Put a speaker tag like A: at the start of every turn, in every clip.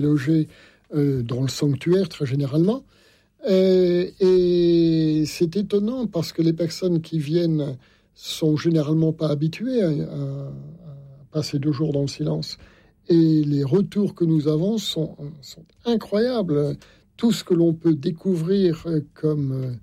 A: logé dans le sanctuaire très généralement. Et c'est étonnant parce que les personnes qui viennent sont généralement pas habituées à passer 2 jours dans le silence. Et les retours que nous avons sont incroyables. Tout ce que l'on peut découvrir comme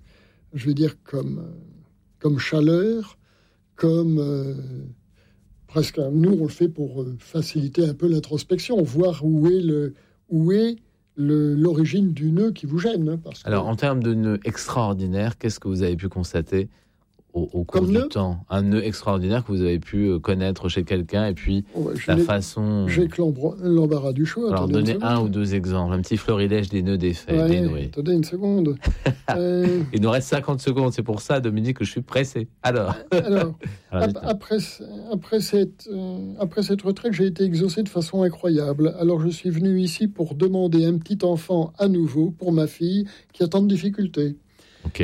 A: chaleur, comme presque, nous on le fait pour faciliter un peu l'introspection, voir où est l'origine du nœud qui vous gêne.
B: Alors, en termes de nœud extraordinaire, qu'est-ce que vous avez pu constater au cours du temps? Un nœud extraordinaire que vous avez pu connaître chez quelqu'un, et puis façon...
A: J'ai que l'embarras du choix.
B: Alors, donnez 1 ou 2 exemples. Un petit florilège des nœuds défaits, dénoués.
A: Attendez une seconde.
B: Il nous reste 50 secondes, c'est pour ça, Dominique, que je suis pressé. Alors
A: après cette retraite, j'ai été exaucé de façon incroyable. Alors, je suis venu ici pour demander un petit enfant à nouveau pour ma fille qui a tant de difficultés.
B: Ok.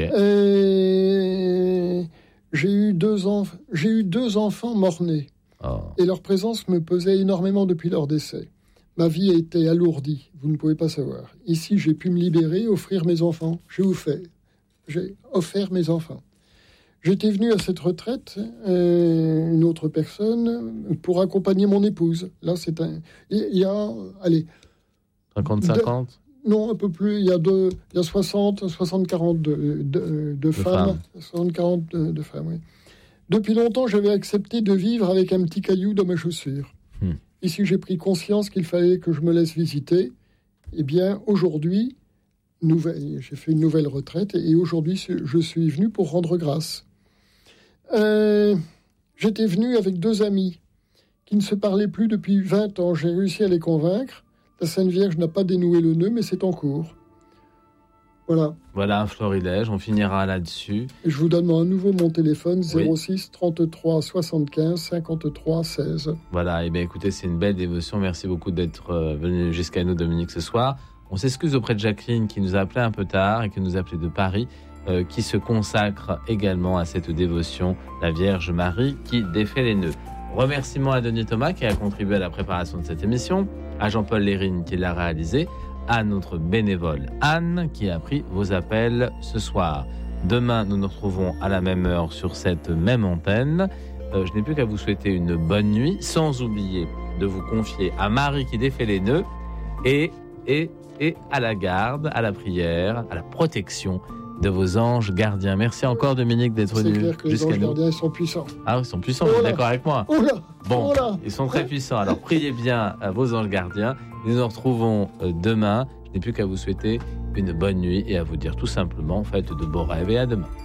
A: J'ai eu 2 enfants mort-nés.
B: Oh.
A: Et leur présence me pesait énormément depuis leur décès. Ma vie a été alourdie, vous ne pouvez pas savoir. Ici, j'ai pu me libérer, offrir mes enfants. J'ai offert mes enfants. J'étais venu à cette retraite, une autre personne, pour accompagner mon épouse. Là, il y a,
B: 50-50
A: Non, un peu plus. Il y a 60-40 de femmes. 60-40 de femmes, oui. Depuis longtemps, j'avais accepté de vivre avec un petit caillou dans mes chaussures. Ici, j'ai pris conscience qu'il fallait que je me laisse visiter. Eh bien, aujourd'hui, j'ai fait une nouvelle retraite et aujourd'hui, je suis venu pour rendre grâce. J'étais venu avec 2 amis qui ne se parlaient plus depuis 20 ans. J'ai réussi à les convaincre. La Sainte Vierge n'a pas dénoué le nœud, mais c'est en cours. Voilà.
B: Voilà un florilège, on finira là-dessus.
A: Et je vous donne à nouveau mon téléphone, 06 33 75 53 16.
B: Voilà, et bien écoutez, c'est une belle dévotion. Merci beaucoup d'être venu jusqu'à nous, Dominique, ce soir. On s'excuse auprès de Jacqueline, qui nous a appelé un peu tard et qui nous a appelé de Paris, qui se consacre également à cette dévotion, la Vierge Marie qui défait les nœuds. Remerciements à Denis Thomas qui a contribué à la préparation de cette émission, à Jean-Paul Lérine qui l'a réalisé, à notre bénévole Anne qui a pris vos appels ce soir. Demain, nous nous retrouvons à la même heure sur cette même antenne. Je n'ai plus qu'à vous souhaiter une bonne nuit, sans oublier de vous confier à Marie qui défait les nœuds et à la garde, à la prière, à la protection de vos anges gardiens. Merci encore, Dominique, d'être venu
A: jusqu'à nous. C'est clair que les anges gardiens sont puissants.
B: Ah, ils sont puissants, vous êtes d'accord avec moi? Bon,
A: Oula.
B: Ils sont très puissants. Alors, priez bien à vos anges gardiens. Nous nous retrouvons demain. Je n'ai plus qu'à vous souhaiter une bonne nuit et à vous dire tout simplement, faites de beaux rêves et à demain.